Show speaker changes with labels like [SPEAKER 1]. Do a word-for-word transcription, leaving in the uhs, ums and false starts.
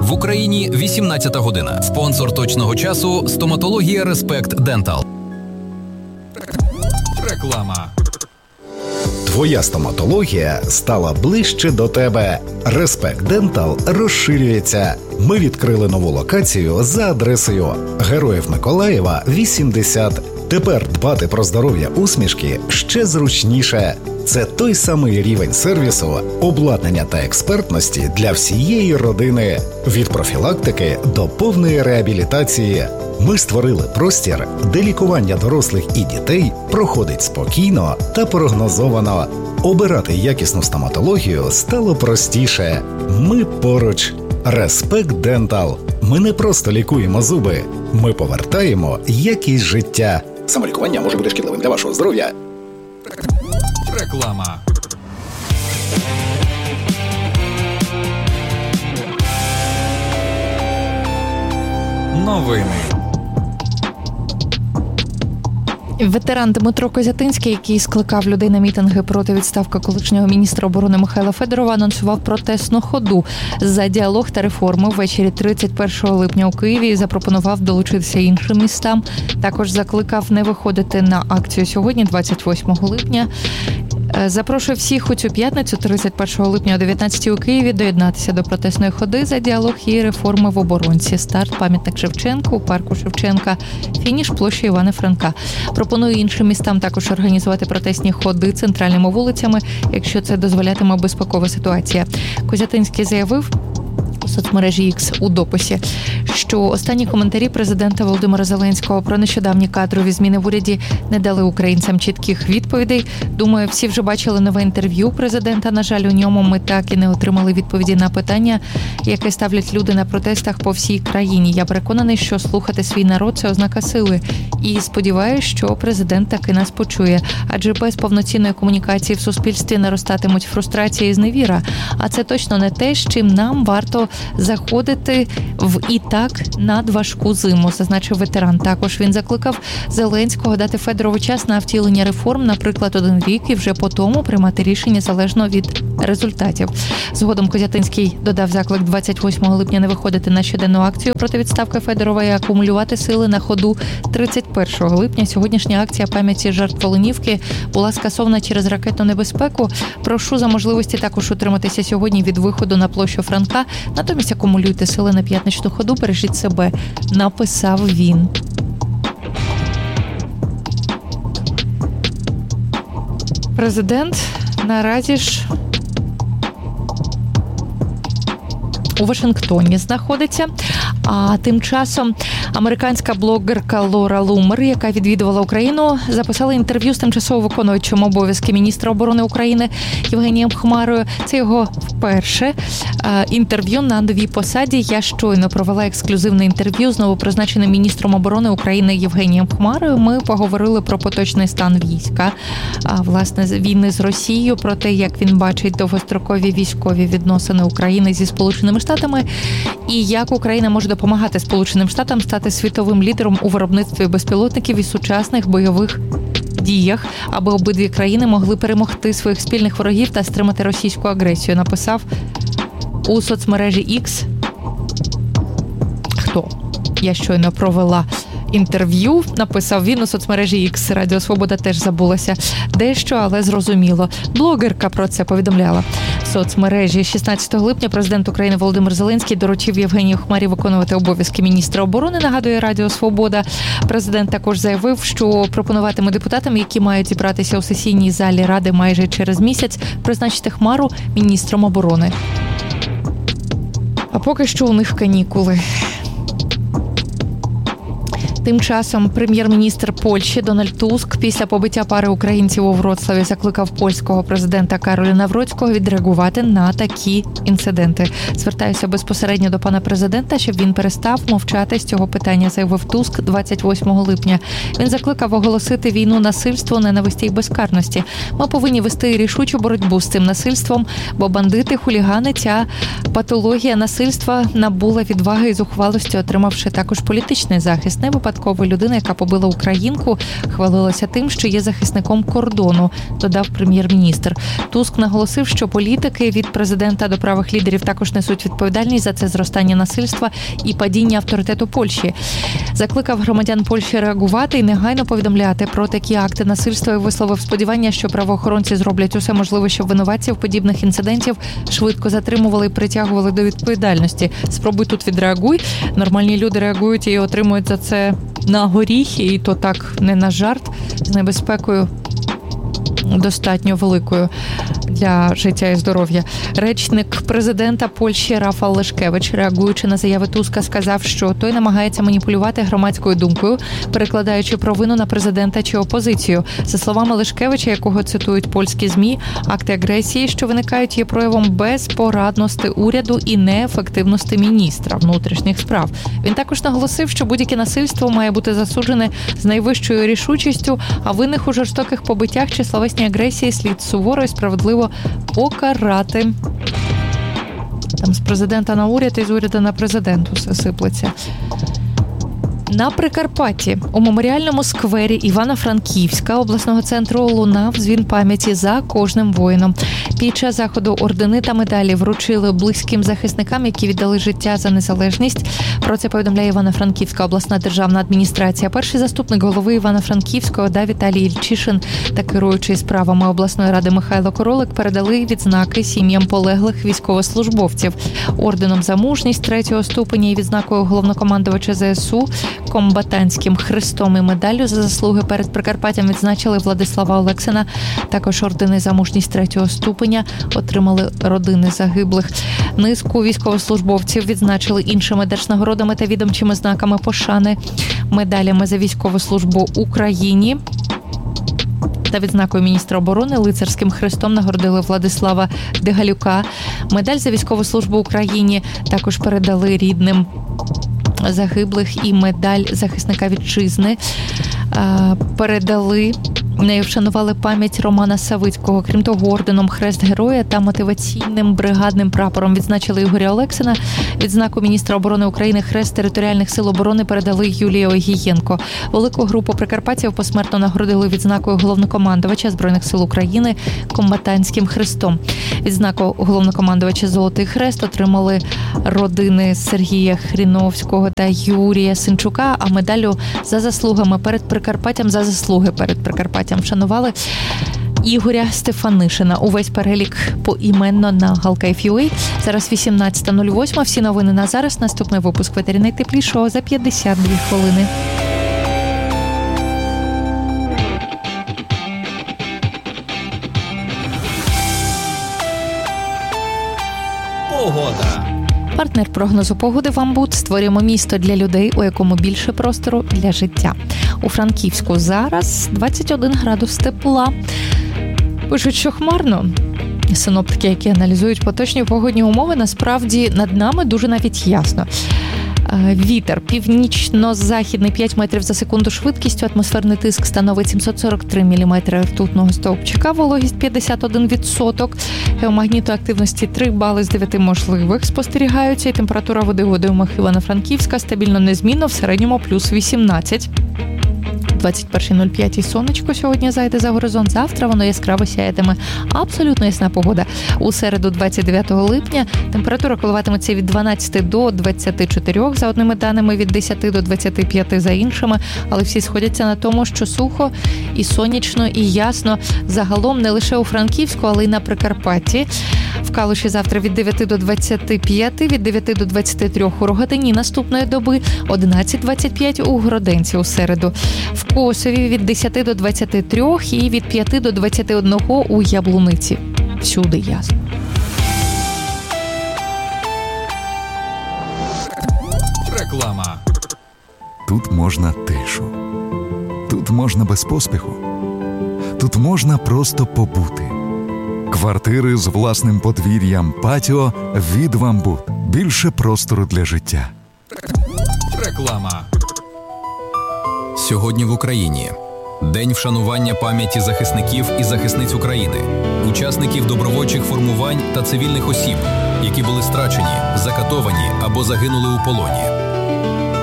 [SPEAKER 1] В Україні вісімнадцята година. Спонсор точного часу – стоматологія Респект Дентал. Реклама.
[SPEAKER 2] Твоя стоматологія стала ближче до тебе. Респект Дентал розширюється. Ми відкрили нову локацію за адресою Героїв Миколаєва, вісімдесят. Тепер дбати про здоров'я усмішки ще зручніше. Це той самий рівень сервісу, обладнання та експертності для всієї родини. Від профілактики до повної реабілітації. Ми створили простір, де лікування дорослих і дітей проходить спокійно та прогнозовано. Обирати якісну стоматологію стало простіше. Ми поруч. Респект Дентал. Ми не просто лікуємо зуби. Ми повертаємо якість життя. Самолікування може бути шкідливим для вашого здоров'я.
[SPEAKER 1] Реклама. Новини.
[SPEAKER 3] Ветеран Дмитро Козятинський, який скликав людей на мітинги проти відставки колишнього міністра оборони Михайла Федорова, анонсував протестну ходу за діалог та реформи ввечері тридцять першого липня у Києві і запропонував долучитися іншим містам. Також закликав не виходити на акцію сьогодні, двадцять восьмого липня. Запрошую всіх у цю п'ятницю, тридцять першого липня о дев'ятнадцятій у Києві, доєднатися до протестної ходи за діалог і реформи в оборонці. Старт – пам'ятник Шевченку у парку Шевченка, фініш – площа Івана Франка. Пропоную іншим містам також організувати протестні ходи центральними вулицями, якщо це дозволятиме безпекова ситуація. Козятинський заявив у соцмережі X у дописі, що останні коментарі президента Володимира Зеленського про нещодавні кадрові зміни в уряді не дали українцям чітких відповідей. Думаю, всі вже бачили нове інтерв'ю президента. На жаль, у ньому ми так і не отримали відповіді на питання, яке ставлять люди на протестах по всій країні. Я переконаний, що слухати свій народ – це ознака сили. І сподіваюся, що президент таки нас почує. Адже без повноцінної комунікації в суспільстві наростатимуть фрустрація і зневіра. А це точно не те, з чим нам варто заходити в і так надважку зиму, зазначив ветеран. Також він закликав Зеленського дати Федорову час на втілення реформ, наприклад, один рік, і вже по тому приймати рішення залежно від результатів. Згодом Козятинський додав заклик двадцять восьмого липня не виходити на щоденну акцію проти відставки Федорова і акумулювати сили на ходу тридцять першого липня. Сьогоднішня акція пам'яті жертв Оленівки була скасована через ракетну небезпеку. Прошу за можливості також утриматися сьогодні від виходу на площу Франка. Натомість акумулюйте сили на п'ятничну ходу, бережіть себе, написав він. Президент наразі ж у Вашингтоні знаходиться. А тим часом американська блогерка Лора Лумер, яка відвідувала Україну, записала інтерв'ю з тимчасово виконуючим обов'язки міністра оборони України Євгенієм Хмарою. Це його вперше інтерв'ю на новій посаді. Я щойно провела ексклюзивне інтерв'ю з новопризначеним міністром оборони України Євгенієм Хмарою. Ми поговорили про поточний стан війська, власне, війни з Росією, про те, як він бачить довгострокові військові відносини України зі Сполученими Штатами і як Україна може допомагати Сполученим Штатам стати світовим лідером у виробництві безпілотників і сучасних бойових діях, аби обидві країни могли перемогти своїх спільних ворогів та стримати російську агресію, написав у соцмережі X. Хто? Я щойно провела інтерв'ю, написав він у соцмережі X. Радіо Свобода теж забулася дещо, але зрозуміло. Блогерка про це повідомляла. В соцмережі шістнадцятого липня президент України Володимир Зеленський доручив Євгенію Хмарі виконувати обов'язки міністра оборони, нагадує Радіо Свобода. Президент також заявив, що пропонуватиме депутатам, які мають зібратися у сесійній залі Ради майже через місяць, призначити Хмару міністром оборони. А поки що у них канікули. Тим часом прем'єр-міністр Польщі Дональд Туск після побиття пари українців у Вроцлаві закликав польського президента Кароля Навроцького відреагувати на такі інциденти. Звертаюся безпосередньо до пана президента, щоб він перестав мовчати з цього питання, заявив Туск двадцять восьмого липня. Він закликав оголосити війну насильству, ненависті і безкарності. Ми повинні вести рішучу боротьбу з цим насильством, бо бандити, хулігани, ця патологія насильства набула відваги і зухвалості, отримавши також політичний захист. Не випадково випадково. Людина, яка побила українку, хвалилася тим, що є захисником кордону, додав прем'єр-міністр. Туск наголосив, що політики від президента до правих лідерів також несуть відповідальність за це зростання насильства і падіння авторитету Польщі. Закликав громадян Польщі реагувати і негайно повідомляти про такі акти насильства і висловив сподівання, що правоохоронці зроблять усе можливе, щоб винуватців подібних інцидентів швидко затримували і притягували до відповідальності. Спробуй тут відреагуй. Нормальні люди реагують і отримують за це на горіхи, і то так не на жарт, з небезпекою достатньо великою для життя і здоров'я. Речник президента Польщі Рафал Лешкевич, реагуючи на заяви Туска, сказав, що той намагається маніпулювати громадською думкою, перекладаючи провину на президента чи опозицію. За словами Лешкевича, якого цитують польські ЗМІ, акти агресії, що виникають, є проявом безпорадності уряду і неефективності міністра внутрішніх справ. Він також наголосив, що будь-яке насильство має бути засуджене з найвищою рішучістю, а винних у жорстоких побиттях чи словесній агресії слід суворо і справедливо покарати. Там з президента на уряд і з уряду на президент усе сиплеться. На Прикарпатті у меморіальному сквері Івано-Франківська обласного центру лунав дзвін пам'яті за кожним воїном. Під час заходу ордени та медалі вручили близьким захисникам, які віддали життя за незалежність. Про це повідомляє Івано-Франківська обласна державна адміністрація. Перший заступник голови Івано-Франківської ОДА Віталій Ільчишин та керуючий справами обласної ради Михайло Королик передали відзнаки сім'ям полеглих військовослужбовців. Орденом за мужність третього ступеня і відзнакою головнокомандувача ЗСУ, комбатантським хрестом і медаллю за заслуги перед Прикарпаттям відзначили Владислава Олексина. Також ордени за мужність третього ступеня отримали родини загиблих. Низку військовослужбовців відзначили іншими держнагородами та відомчими знаками пошани, медалями за військову службу Україні та відзнакою міністра оборони. Лицарським хрестом нагородили Владислава Дегалюка. Медаль за військову службу Україні також передали рідним загиблих і медаль захисника вітчизни передали, нею вшанували пам'ять Романа Савицького. Крім того, орденом Хрест Героя та мотиваційним бригадним прапором відзначили Ігоря Олексина. Відзнаку міністра оборони України Хрест територіальних сил оборони передали Юлії Огієнко. Велику групу прикарпатців посмертно нагородили відзнакою головнокомандувача Збройних сил України комбатантським хрестом. Відзнаку головнокомандувача Золотий Хрест отримали родини Сергія Хріновського та Юрія Синчука, а медаллю за заслугами перед Прикарпаттям за заслуги перед Прикарпаттям вшанували Ігоря Стефанишина. Увесь перелік поіменно на галкайф крапка ю а. Зараз вісімнадцята нуль вісім. Всі новини на зараз. Наступний випуск «Ветері найтеплішого» за п'ятдесят дві хвилини.
[SPEAKER 1] Погода.
[SPEAKER 3] Партнер прогнозу погоди «Вамбут». Створюємо місто для людей, у якому більше простору для життя. У Франківську зараз двадцять один градус тепла. Пишуть, що хмарно. Синоптики, які аналізують поточні погодні умови, насправді над нами дуже навіть ясно. Вітер північно-західний п'ять метрів за секунду швидкістю, атмосферний тиск становить сімсот сорок три міліметри ртутного стовпчика, вологість п'ятдесят один відсоток, геомагнітоактивності три бали з дев'яти можливих спостерігаються, і температура води в водоймах Івано-Франківська стабільно незмінно, в середньому плюс вісімнадцять. двадцять перша нуль п'ять сонечко сьогодні зайде за горизонт. Завтра воно яскраво сяятиме. Абсолютно ясна погода. У середу, двадцять дев'ятого липня, температура коливатиметься від дванадцяти до двадцяти чотирьох за одними даними, від десяти до двадцяти п'яти за іншими, але всі сходяться на тому, що сухо і сонячно, і ясно. Загалом не лише у Франківську, але й на Прикарпатті. В Калуші завтра від дев'яти до двадцяти п'яти, від дев'яти до двадцяти трьох у Рогатині наступної доби, одинадцять двадцять п'ять у Гроденці у середу. В Косові від десяти до двадцяти трьох і від п'яти до двадцяти одного у Яблуниці. Всюди ясно.
[SPEAKER 1] Реклама.
[SPEAKER 4] Тут можна тишу. Тут можна без поспіху. Тут можна просто побути. Квартири з власним подвір'ям, патіо від «Вамбут». Більше простору для життя.
[SPEAKER 1] Реклама. Сьогодні в Україні День вшанування пам'яті захисників і захисниць України, учасників добровольчих формувань та цивільних осіб, які були страчені, закатовані або загинули у полоні.